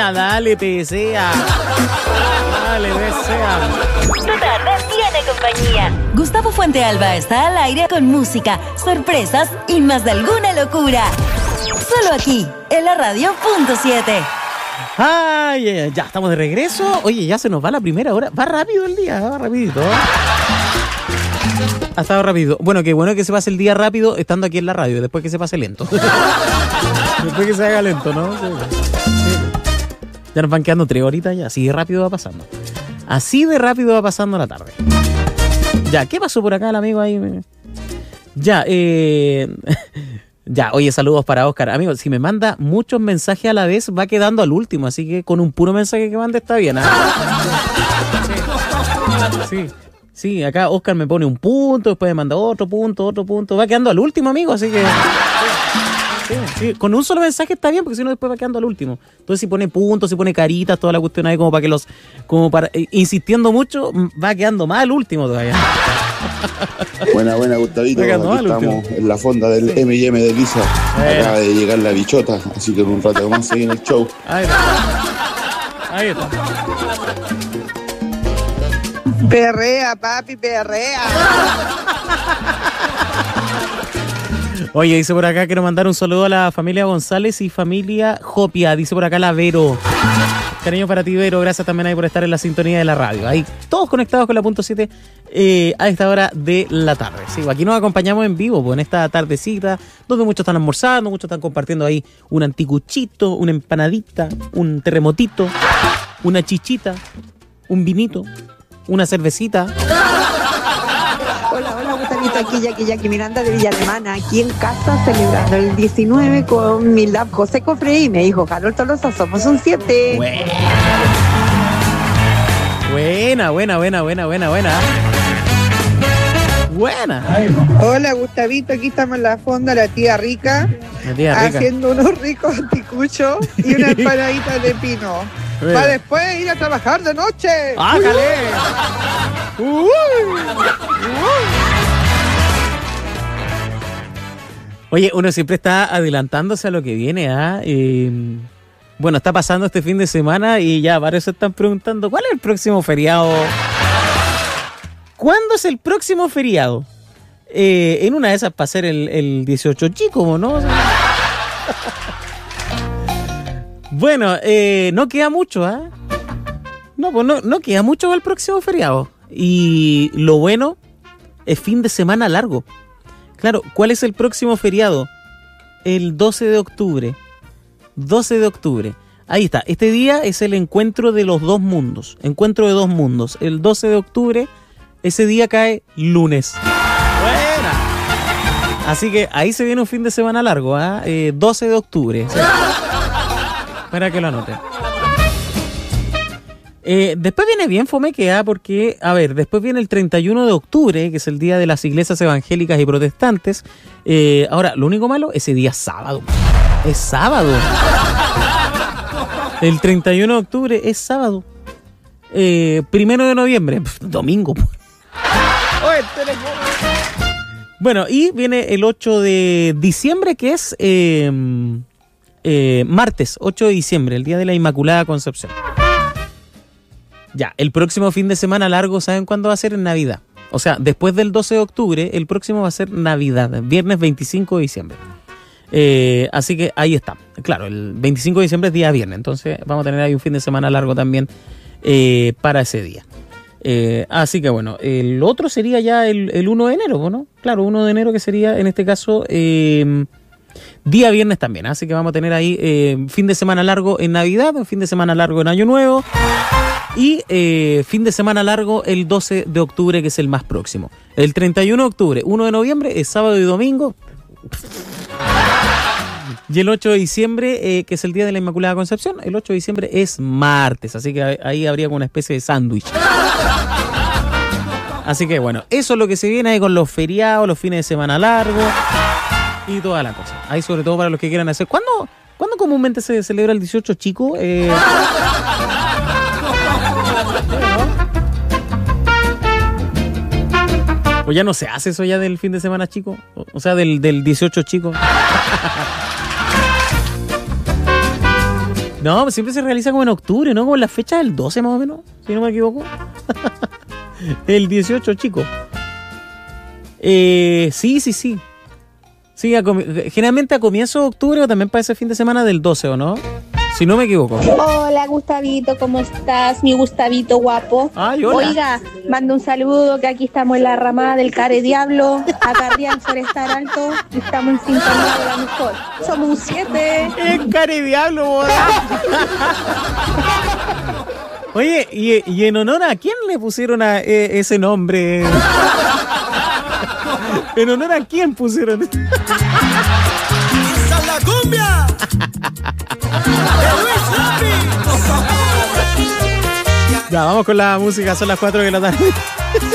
Sea, dale, sea. Dale, sea. Tu tarde tiene compañía. Gustavo Fuentealba está al aire con música, sorpresas y más de alguna locura. Solo aquí, en la radio.7. Ay, ya estamos de regreso. Oye, ya se nos va la primera hora. Va rápido el día, va rapidito. Ha estado rápido. Bueno, qué bueno que se pase el día rápido estando aquí en la radio, después que se pase lento. Después que se haga lento, ¿no? Sí. Ya nos van quedando 3 horitas ya. Así de rápido va pasando. Así de rápido va pasando la tarde. Ya, ¿qué pasó por acá el amigo ahí? Ya, ya, oye, saludos para Oscar. Amigo, si me manda muchos mensajes a la vez, va quedando al último. Así que con un puro mensaje que mande está bien. Sí, acá Oscar me pone un punto, después me manda otro punto. Va quedando al último, amigo, así que... Sí, con un solo mensaje está bien, porque si no después va quedando al último. Entonces si pone puntos, si pone caritas, toda la cuestión ahí como para que los... insistiendo mucho, va quedando más al último todavía. Buena, Gustavito. Aquí estamos en la fonda del M&M de Lisa. Acaba de llegar la bichota, así que en un rato más seguir el show. Ahí está. Perrea, papi, perrea. Oye, dice por acá, quiero mandar un saludo a la familia González y familia Jopia. Dice por acá la Vero. Cariño para ti, Vero. Gracias también ahí por estar en la sintonía de la radio. Ahí todos conectados con la .7 a esta hora de la tarde. Sí, aquí nos acompañamos en vivo, pues, en esta tardecita, donde muchos están almorzando, muchos están compartiendo ahí un anticuchito, una empanadita, un terremotito, una chichita, un vinito, una cervecita. Hola, Gustavito, aquí Jackie Miranda de Villa Alemana, aquí en casa celebrando el 19 con mi lab José Cofre y mi hijo Harold Tolosa, somos un 7. Buena. Hola, Gustavito, aquí estamos en la fonda, la tía Rica. Haciendo unos ricos anticuchos y una empanadita de pino. Para después ir a trabajar de noche. ¡Ájale! Oye, uno siempre está adelantándose a lo que viene, ¿ah? Bueno, está pasando este fin de semana y ya varios se están preguntando, ¿cuál es el próximo feriado? ¿Cuándo es el próximo feriado? En una de esas para ser el 18 chico, ¿no? Bueno, no queda mucho, ¿ah? No, pues no queda mucho para el próximo feriado. Y lo bueno es fin de semana largo. Claro, ¿cuál es el próximo feriado? El 12 de octubre. 12 de octubre. Ahí está. Este día es el encuentro de los dos mundos. Encuentro de dos mundos. El 12 de octubre, ese día cae lunes. Buena. Así que ahí se viene un fin de semana largo, ¿ah? 12 de octubre. ¿Sí? Para que lo anoten. Después viene bien fomequea porque, a ver, después viene el 31 de octubre, que es el día de las iglesias evangélicas y protestantes. Ahora, lo único malo, ese día es sábado. Es sábado. El 31 de octubre es sábado. 1 de noviembre, domingo. Bueno, y viene el 8 de diciembre, que es martes, 8 de diciembre, el día de la Inmaculada Concepción. Ya, el próximo fin de semana largo, ¿saben cuándo va a ser? En Navidad. O sea, después del 12 de octubre, el próximo va a ser Navidad, viernes 25 de diciembre. Así que ahí está. Claro, el 25 de diciembre es día viernes, entonces vamos a tener ahí un fin de semana largo también para ese día. Así que bueno, el otro sería ya el 1 de enero, ¿no? Claro, 1 de enero que sería en este caso día viernes también. Así que vamos a tener ahí fin de semana largo en Navidad, fin de semana largo en Año Nuevo. Y fin de semana largo el 12 de octubre, que es el más próximo. El 31 de octubre, 1 de noviembre, es sábado y domingo. Y el 8 de diciembre, que es el día de la Inmaculada Concepción, el 8 de diciembre es martes. Así que ahí habría como una especie de sándwich. Así que bueno, eso es lo que se viene ahí con los feriados, los fines de semana largos y toda la cosa. Ahí sobre todo para los que quieran hacer. ¿Cuándo comúnmente se celebra el 18 chico? ¿O ya no se hace eso ya del fin de semana chico? O sea, del 18 chico. No, siempre se realiza como en octubre, ¿no? Como en la fecha del 12 más o menos, si no me equivoco. El 18, chico. Sí. Sí, generalmente a comienzo de octubre o también para ese fin de semana del 12, ¿o no? Si no me equivoco. Hola, Gustavito, ¿cómo estás? Mi Gustavito guapo. Ay, hola. Oiga, mando un saludo, que aquí estamos en la ramada del Care Diablo, acá arriba en Forestar Alto, y estamos en sintonía de la mejor. Somos un 7. ¡El Care Diablo, boda! Oye, ¿y en honor a quién le pusieron ese nombre? ¿En honor a quién pusieron? ¡Esa es la cumbia! Ya, vamos con la música, son las 4 de la tarde.